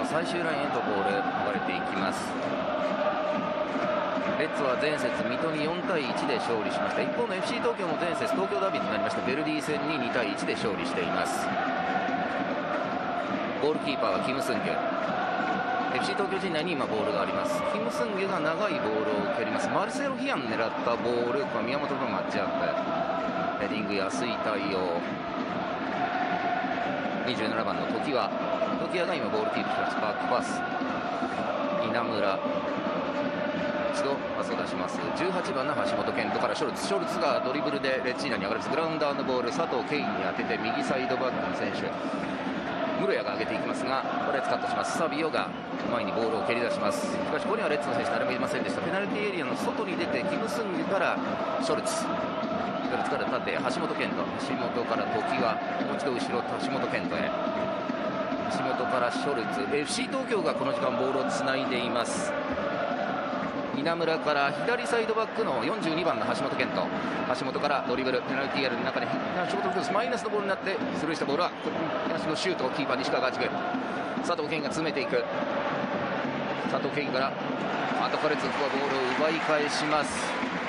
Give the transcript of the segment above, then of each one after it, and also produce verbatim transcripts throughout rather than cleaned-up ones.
最終ラインへとボール流れていきます。レッツは前節水戸によんたいいちで勝利しました。一方の エフシー 東京も前節東京ダービーとなりましたベルディ戦ににたいいちで勝利しています。ゴールキーパーはキム・スンギュ。 エフシー 東京陣内に今ボールがあります。キム・スンギュが長いボールを蹴ります。マルセロ・ヒアン狙ったボール、宮本とのマッチアップ、ヘディング安い対応。にじゅうななばんの常盤常盤が今ボールキープします。バックパス稲村、一度パスを出します。じゅうはちばんの橋本健人からショルツ。ショルツがドリブルでレッチーナに上がります。グラウンダーのボール、佐藤圭に当てて右サイドバックの選手室谷が上げていきますが、これ使ってします。サビオが前にボールを蹴り出します。しかしここにはレッツの選手誰もいませんでした。ペナルティーエリアの外に出てキム・スンギュからショルツ、ショルツから縦橋本健人、橋本から常盤、もう一度後ろ橋本健人へ、橋本からショルツ。 エフシー 東京がこの時間ボールをつないでいます。稲村から左サイドバックのよんじゅうにばんの橋本健人、橋本からドリブル、ペナルティーエリアの中でショートクロス、マイナスのボールになってスルーしたボールは東のシュート、キーパー西川がはじく。佐藤健が詰めていく。佐藤健から後からずっとボールを奪い返します。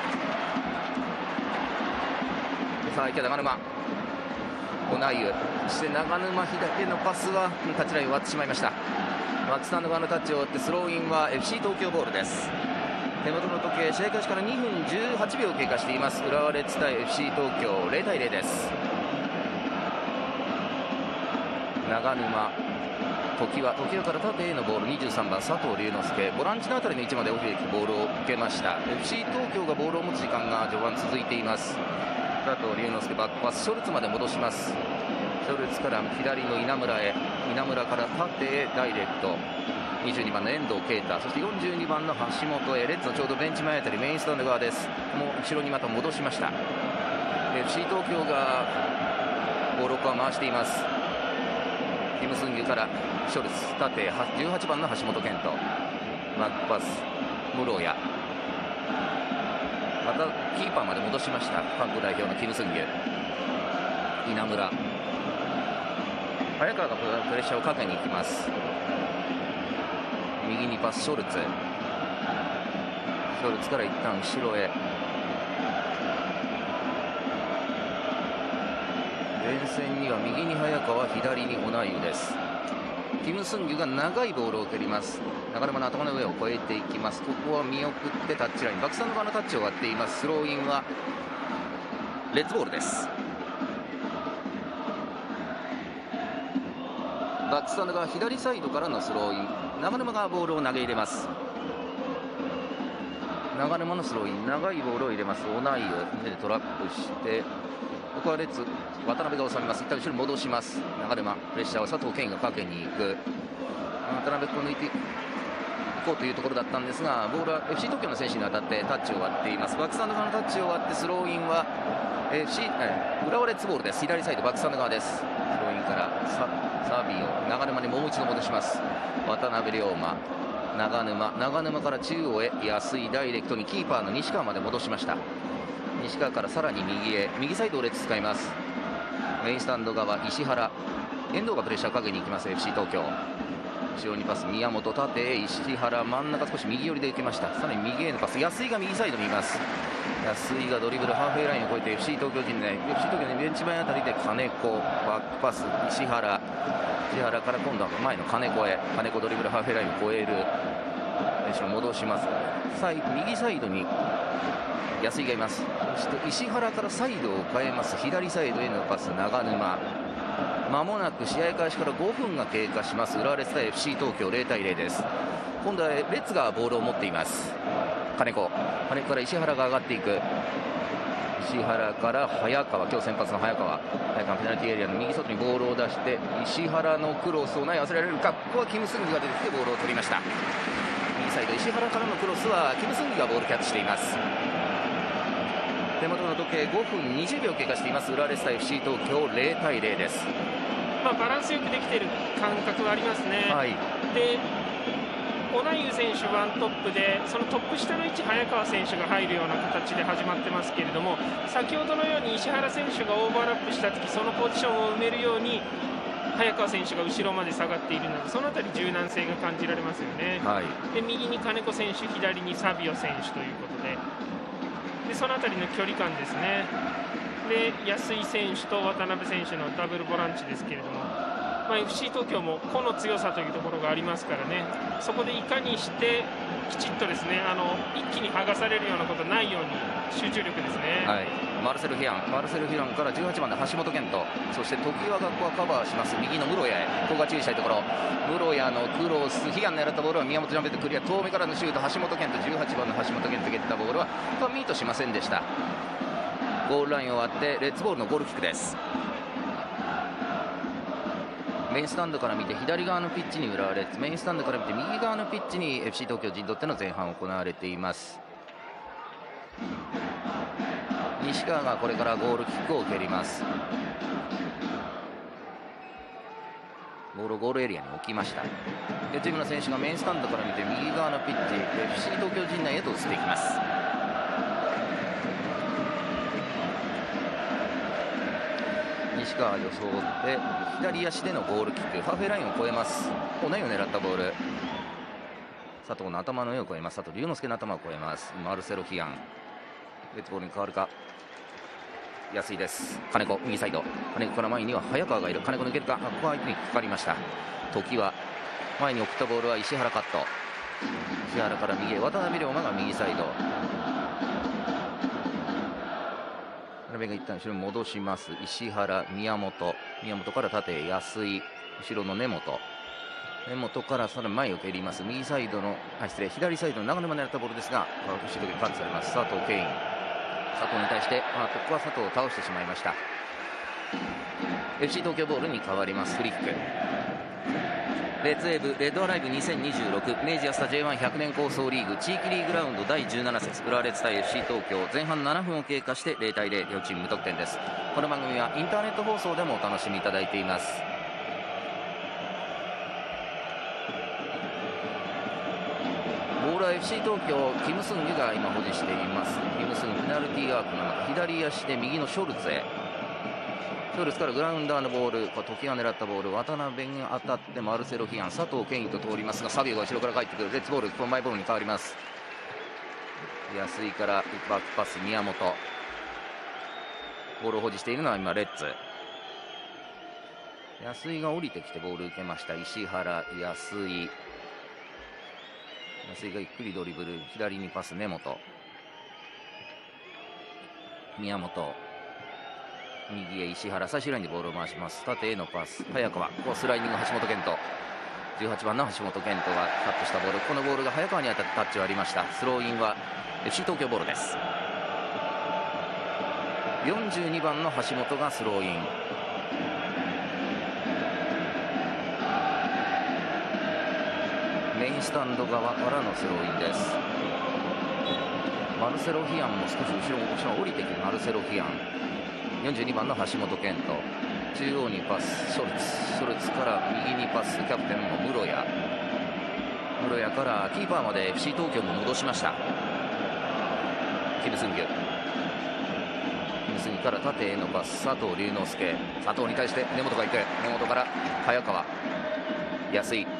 さあ池田長沼、オナイユ、そして長沼左へのパスはタッチラインを割ってしまいました。バックスタンド側のタッチを割ってスローインは エフシー 東京ボールです。手元の時計、試合開始からにふんじゅうはちびょう経過しています。浦和レッズ対 エフシー 東京ゼロたいゼロです。長沼、常盤、常盤から縦へのボール、にじゅうさんばん佐藤龍之介、ボランチのあたりの位置まで降りてきてボールを受けました。 エフシー 東京がボールを持つ時間が序盤続いています。佐藤龍之介バックパス、ショルツまで戻します。ショルツから左の稲村へ、稲村から縦へダイレクト、にじゅうにばんの遠藤啓太、そしてよんじゅうにばんの橋本へ。レッズのちょうどベンチ前あたり、メインスタンド側です。もう後ろにまた戻しました。 エフシー 東京がボールを回しています。キム・スンギュからショルツ、縦じゅうはちばんの橋本健人、バックパス室谷、またキーパーまで戻しました。韓国代表のキム・スンギュ。稲村、早川がプレッシャーをかけに行きます。右にパス、ショルツ、ショルツから一旦後ろへ。前線には右に早川、左にオナイユです。キム・スンギュが長いボールを蹴ります。長沼の頭の上を越えていきます。ここは見送ってタッチライン、バックスタンド側のタッチを割っています。スローインはレッズボールです。バックスタンド側左サイドからのスローイン、長沼がボールを投げ入れます。長沼のスローイン、長いボールを入れます。オナイユでトラップして、ここはレッズ渡辺が収めます。一旦後ろに戻します。長沼プレッシャーを佐藤健がかけに行く。渡辺君を抜いていこうというところだったんですが、ボールは エフシー 東京の選手に当たってタッチを割っています。バックスタンド側のタッチを割ってスローインは エフシー、え浦和レッズボールです。左サイドバックスタンド側です。スローインからササビオ、長沼にもう一度戻します。渡辺龍馬、長沼、長沼から中央へ安いダイレクトにキーパーの西川まで戻しました。西川からさらに右へ、右サイドをレッズ使います。メインスタンド側石原、遠藤がプレッシャーをかけに行きます。 エフシー 東京後ろにパス、宮本縦へ石原、真ん中少し右寄りで受けました。さらに右へのパス、安井が右サイドにいます。安井がドリブルハーフウェイラインを越えて エフシー 東京陣内、 エフシー 東京のベンチ前あたりで金子、バックパス石原、石原から今度は前の金子へ、金子ドリブルハーフウェイラインを越える、後ろ戻します。さ右サイドに安井がいます。そして石原からサイドを変えます。左サイドへのパス、長沼。まもなく試合開始からごふんが経過します。浦和レッズ対 エフシー 東京ゼロたいゼロです。今度はレッズがボールを持っています。金子、金子から石原が上がっていく。石原から早川、今日先発の早川、早川ペナルティーエリアの右外にボールを出して、石原のクロスをない忘れられるか。ここはキム・スンギが出てきてボールを取りました。右サイド石原からのクロスはキム・スンギがボールキャッチしています。手元の時計ごふんにじゅうびょう経過しています。浦和レッズ対 エフシー 東京ゼロたいゼロです。 まあ、バランスよくできている感覚はありますね。 はい、 でオナイユ選手ワントップで、そのトップ下の位置早川選手が入るような形で始まってますけれども、先ほどのように石原選手がオーバーラップした時、そのポジションを埋めるように早川選手が後ろまで下がっているので、そのあたり柔軟性が感じられますよね。 はい、 で右に金子選手、左にサビオ選手ということで、でそのあたりの距離感ですね。で安井選手と渡辺選手のダブルボランチですけれども、まあ、エフシー 東京も個の強さというところがありますからね、そこでいかにしてきちっとですね、あの一気に剥がされるようなことないように集中力ですね。 はい、マルセル・ヒアンマルセル・ヒアンからじゅうはちばんの橋本健人、そして常盤がここはカバーします。右の室谷へ、ここが注意したいところ。室谷のクロス、ヒアン狙ったボールは宮本ジャンペットクリア、遠目からのシュート、橋本健人、じゅうはちばんの橋本健人蹴ったボールはここはミートしませんでした。ゴールラインを割ってレッツボールのゴールキックです。メインスタンドから見て左側のピッチに浦和レッズ、メインスタンドから見て右側のピッチに エフシー 東京陣取っての前半行われています。西川がこれからゴールキックを蹴ります。ボールをゴールエリアに置きました。両チームの選手がメインスタンドから見て右側のピッチ エフシー 東京陣内へと移っていきます。西川予想って左足でのゴールキック、ハーフウェイラインを越えます。同じを狙ったボール、佐藤の頭の上を越えます。佐藤龍之介の頭を越えます。マルセロ・ヒアン、レッツボールに変わるか。安いです。金子右サイド、金子から前には早川がいる。金子抜けるか。ここは相手にかかりました。時は前に送ったボールは石原カット、石原から右へ渡辺龍馬が右サイド、渡辺が一旦後ろに戻します。石原、宮本、宮本から縦へ安井、後ろの根本、根本からさらに前を蹴ります。右サイドのあ失礼左サイドの長沼狙ったボールですが後ろでカットされます。佐藤ケイン、佐藤に対してあここは佐藤を倒してしまいました。 エフシー 東京ボールに変わります。フリックレッツウェーブレッドアライブにせんにじゅうろく明治安田 ジェイワンひゃく 年構想リーグ地域リーグラウンドだいじゅうなな節浦和レッズ対 エフシー 東京、前半ななふんを経過してゼロたいゼロ、両チーム無得点です。この番組はインターネット放送でもお楽しみいただいています。ボールは エフシー 東京、キム・スンギが今保持しています。キム・スンギ、ペナルティーアークの中、左足で右のショルツへ、ショルツからグラウンダーのボール、時が狙ったボール、渡辺が当たってマルセロ・ヒアン、佐藤ケインと通りますがサビオが後ろから帰ってくる。レッツボール、このマイボールに変わります。安井からバックパス、宮本、ボールを保持しているのは今レッツ。安井が降りてきてボール受けました。石原、安井、安井がゆっくりドリブル、左にパス、根本、宮本、右へ石原、最終ラインでボールを回します。縦へのパス、早川、ここスライディング橋本健人、じゅうはちばんの橋本健人がカットしたボール、このボールが早川に当たってタッチはありました。スローインは エフシー 東京ボールです。よんじゅうにばんの橋本がスローイン、メインスタンド側からのスローインです。マルセロ・ヒアンも少し後ろに降りてきて、マルセロ・ヒアン、よんじゅうにばんの橋本健人、中央にパス、ショルツ、ショルツから右にパス、キャプテンの室谷、室谷からキーパーまで エフシー 東京も戻しました。キム・スンギュ、キム・スンギュから縦へのパス、佐藤龍之介、佐藤に対して根本がいて、根本から早川、安井、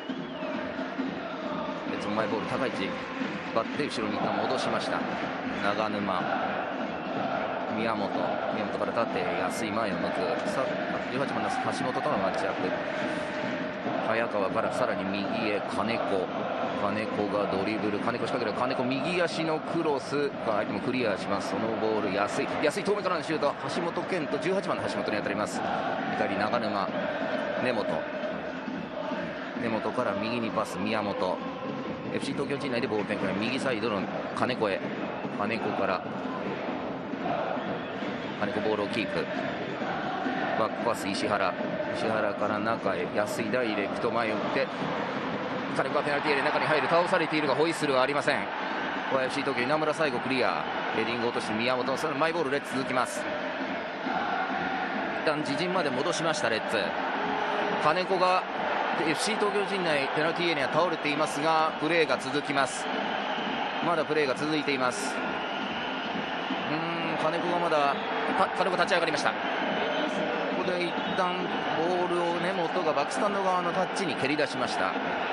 別のマイボール、高市バッて後ろに一旦戻しました。長沼、宮本、宮本から縦へ安井、前を向く。じゅうはちばんの橋本とのマッチアップ、早川からさらに右へ金子、金子がドリブル、金子仕掛ける、金子右足のクロス、相手もクリアします。そのボール安井、安井遠目からのシュート、橋本健人、じゅうはちばんの橋本に当たります。左長沼、根本、根本から右にパス、宮本、エフシー 東京陣内でボール展開、右サイドの金子へ、金子から金子ボールをキープ、バックパス石原、石原から中へ安井、ダイレクト前を打って金子がペナルティーエリア中に入る、倒されているがホイッスルはありません。ここは エフシー 東京稲村最後クリア、ヘディング落として宮本、そのマイボールレッツ続きます。一旦自陣まで戻しましたレッツ。金子がエフシー 東京陣内ペナルティーエリアに倒れていますがプレーが続きます。まだプレーが続いています。うーん金子がまだ金子立ち上がりました。ここで一旦ボールを根本がバックスタンド側のタッチに蹴り出しました。